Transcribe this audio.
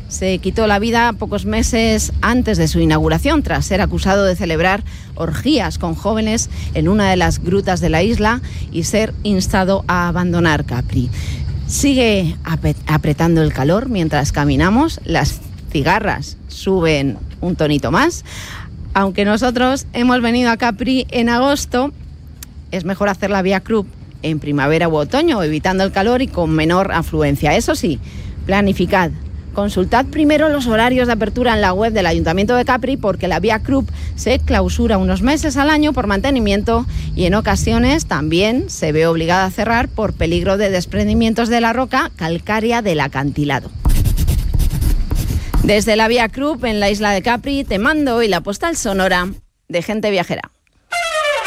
se quitó la vida pocos meses antes de su inauguración, tras ser acusado de celebrar orgías con jóvenes en una de las grutas de la isla y ser instado a abandonar Capri. Sigue apretando el calor mientras caminamos, las cigarras suben un tonito más. Aunque nosotros hemos venido a Capri en agosto, es mejor hacer la Vía Crup en primavera u otoño, evitando el calor y con menor afluencia. Eso sí, planificad. Consultad primero los horarios de apertura en la web del Ayuntamiento de Capri, porque la Vía Crup se clausura unos meses al año por mantenimiento y en ocasiones también se ve obligada a cerrar por peligro de desprendimientos de la roca calcárea del acantilado. Desde la Vía Crup en la isla de Capri te mando hoy la postal sonora de Gente Viajera.